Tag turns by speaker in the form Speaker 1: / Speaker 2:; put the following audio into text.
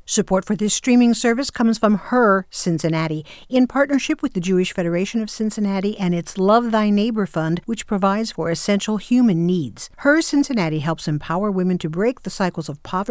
Speaker 1: Support for this streaming service comes from Her Cincinnati, in partnership with the Jewish Federation of Cincinnati and its Love Thy Neighbor Fund, which provides for essential human needs. Her Cincinnati helps empower women to break the cycles of poverty